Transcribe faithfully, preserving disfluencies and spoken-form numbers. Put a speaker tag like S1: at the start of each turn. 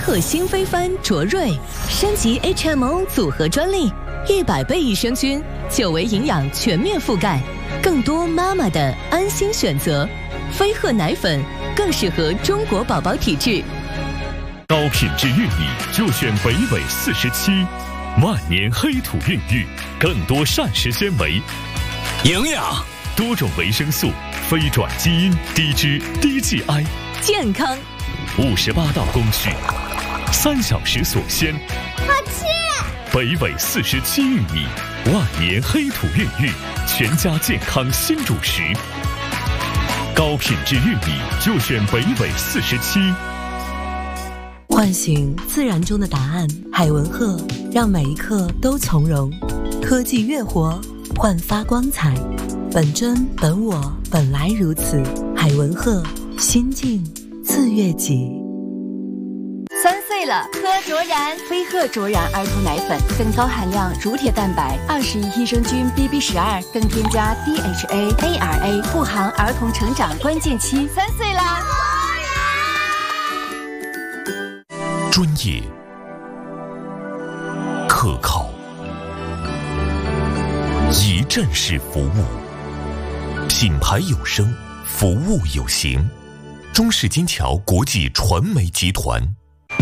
S1: 鹤新飞帆卓瑞升级 H M O 组合专利，一百倍益生菌，久维营养全面覆盖，更多妈妈的安心选择。飞鹤奶粉更适合中国宝宝体质。
S2: 高品质玉米就选北纬四十七，万年黑土孕育，更多膳食纤维、
S3: 营养、
S2: 多种维生素，非转基因，低脂低 G I，
S1: 健康。
S2: 五十八道工序，三小时锁鲜。
S4: 好吃！
S2: 北纬四十七玉米，万年黑土孕育，全家健康新主食。高品质玉米就选北纬四十七。
S1: 唤醒自然中的答案，海文鹤让每一刻都从容。科技乐活，焕发光彩。本真本我，本来如此。海文鹤，心境自悦己。
S5: 三岁了，喝卓然飞鹤卓然儿童奶粉，更高含量乳铁蛋白，二十亿益生菌 B B 十二，更添加 D H A A R A， 护航儿童成长关键期。三岁啦！
S3: 专业、可靠、一站式服务，品牌有声，服务有形。中式金桥国际传媒集团。